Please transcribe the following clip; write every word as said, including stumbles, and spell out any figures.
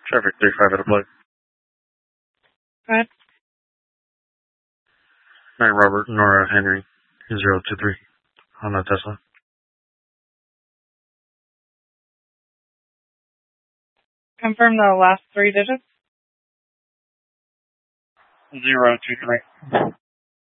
Traffic three five at a plug. Go ahead. nine Robert, Nora Henry, zero two three on the Tesla. Confirm the last three digits. zero two three.